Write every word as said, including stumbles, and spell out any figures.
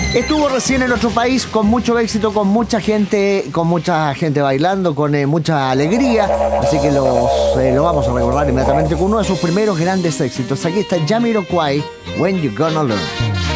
Estuvo recién en nuestro país con mucho éxito, con mucha gente, con mucha gente bailando, con eh, mucha alegría. Así que los, eh, lo vamos a recordar inmediatamente con uno de sus primeros grandes éxitos. Aquí está Jamiroquai, When You Gonna Learn.